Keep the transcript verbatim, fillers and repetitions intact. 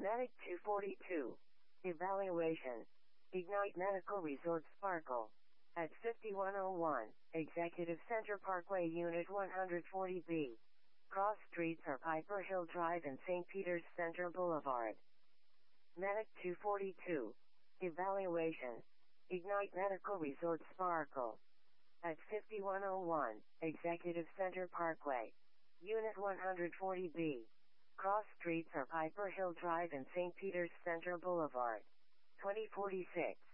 Medic two forty-two. Evaluation. Ignite Medical Resort Sparkle. At fifty-one oh one, Executive Center Parkway Unit one forty B. Cross streets are Piper Hill Drive and Saint Peter's Center Boulevard. Medic two forty-two. Evaluation. Ignite Medical Resort Sparkle. At fifty-one oh one, Executive Center Parkway. Unit one forty B. Cross streets are Piper Hill Drive and Saint Peter's Center Boulevard. twenty forty-six.